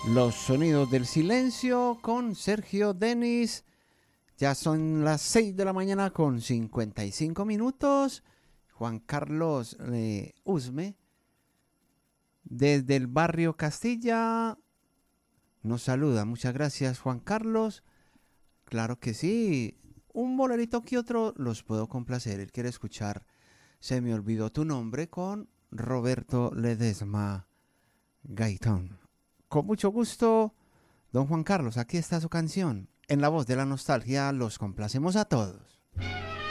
Los sonidos del silencio con Sergio Denis. Ya son las 6 de la mañana con 55 minutos. Juan Carlos Usme, desde el barrio Castilla, nos saluda. Muchas gracias, Juan Carlos. Claro que sí. Un bolerito que otro los puedo complacer. Él quiere escuchar Se me olvidó tu nombre con Roberto Ledesma Gaitán. Con mucho gusto, don Juan Carlos, aquí está su canción. En la voz de la nostalgia los complacemos a todos.